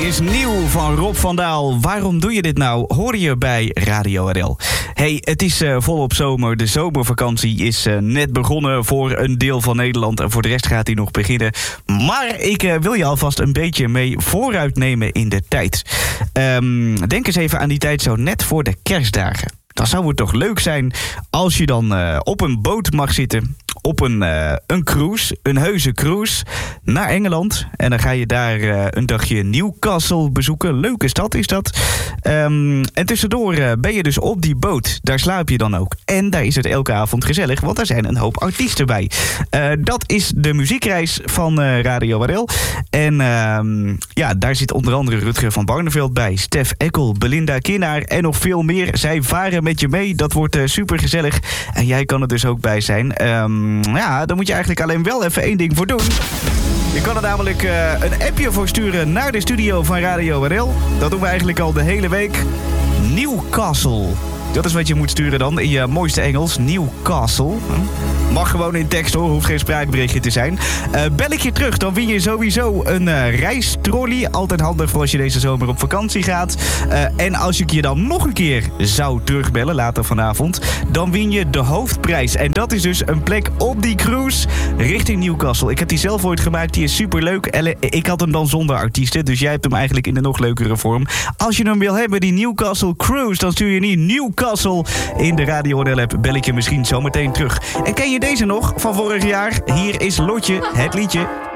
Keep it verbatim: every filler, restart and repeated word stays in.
is nieuw van Rob van Daal. Waarom doe je dit nou? Hoor je bij Radio R L. Hey, het is uh, volop zomer. De zomervakantie is uh, net begonnen voor een deel van Nederland. En voor de rest gaat die nog beginnen. Maar ik uh, wil je alvast een beetje mee vooruitnemen in de tijd. Um, denk eens even aan die tijd zo net voor de kerstdagen. Dan zou het toch leuk zijn als je dan uh, op een boot mag zitten. Op een, uh, een cruise, een heuse cruise, naar Engeland. En dan ga je daar uh, een dagje Newcastle bezoeken. Leuke stad is dat. Um, en tussendoor uh, ben je dus op die boot. Daar slaap je dan ook. En daar is het elke avond gezellig, want daar zijn een hoop artiesten bij. Uh, dat is de muziekreis van uh, Radio R L. En uh, ja, daar zit onder andere Rutger van Barneveld bij. Stef Eckel, Belinda Kinnaar en nog veel meer. Zij varen met je mee. Dat wordt uh, super gezellig. En jij kan er dus ook bij zijn. Um, Ja, daar moet je eigenlijk alleen wel even één ding voor doen. Je kan er namelijk uh, een appje voor sturen naar de studio van Radio R L. Dat doen we eigenlijk al de hele week. Newcastle. Dat is wat je moet sturen dan, in je mooiste Engels. Newcastle. Mag gewoon in tekst hoor, hoeft geen spraakberichtje te zijn. Uh, bel ik je terug, dan win je sowieso een uh, reistrolley. Altijd handig voor als je deze zomer op vakantie gaat. Uh, en als ik je dan nog een keer zou terugbellen, later vanavond, dan win je de hoofdprijs. En dat is dus een plek op die cruise richting Newcastle. Ik heb die zelf ooit gemaakt, die is superleuk. En ik had hem dan zonder artiesten, dus jij hebt hem eigenlijk in de nog leukere vorm. Als je hem wil hebben, die Newcastle Cruise, dan stuur je niet Newcastle in de Radio R L-app. Bel ik je misschien zometeen terug. En ken je deze nog van vorig jaar? Hier is Lotje, het liedje.